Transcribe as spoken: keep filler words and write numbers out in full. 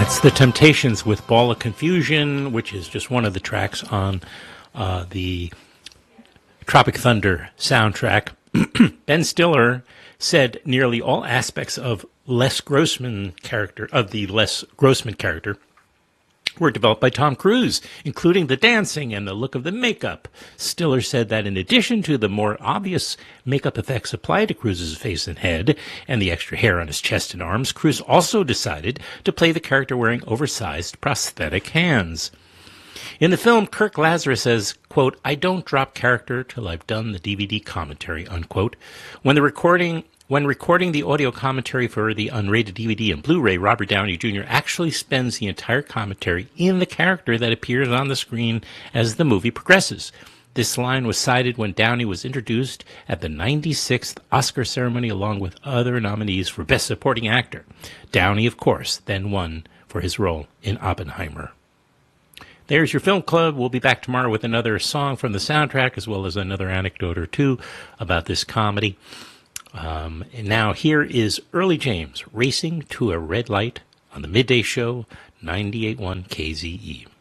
That's The Temptations with Ball of Confusion, which is just one of the tracks on uh, the Tropic Thunder soundtrack. Ben Stiller said nearly all aspects of Les Grossman character of the Les Grossman character were developed by Tom Cruise, including the dancing and the look of the makeup. Stiller said that in addition to the more obvious makeup effects applied to Cruise's face and head and the extra hair on his chest and arms, Cruise also decided to play the character wearing oversized prosthetic hands. In the film, Kirk Lazarus says, quote, "I don't drop character till I've done the D V D commentary," unquote. When the recording When recording the audio commentary for the unrated D V D and Blu-ray, Robert Downey Junior actually spends the entire commentary in the character that appears on the screen as the movie progresses. This line was cited when Downey was introduced at the ninety-sixth Oscar ceremony along with other nominees for Best Supporting Actor. Downey, of course, then won for his role in Oppenheimer. There's your film club. We'll be back tomorrow with another song from the soundtrack as well as another anecdote or two about this comedy. Um, and now here is Early James, Racing to a Red Light on the Midday Show, ninety-eight point one K Z E.